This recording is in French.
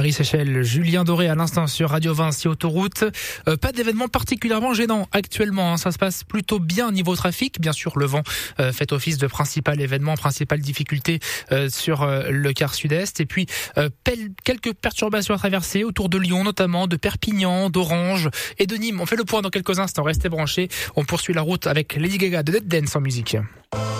Paris-Séchelles. Julien Doré à l'instant sur Radio Vinci Autoroute. Pas d'événement particulièrement gênant actuellement. Ça se passe plutôt bien niveau trafic. Bien sûr, le vent fait office de principal événement, principale difficulté sur le quart sud-est. Et puis quelques perturbations à traverser autour de Lyon, notamment de Perpignan, d'Orange et de Nîmes. On fait le point dans quelques instants. Restez branchés. On poursuit la route avec Lady Gaga de Dead Dance en musique.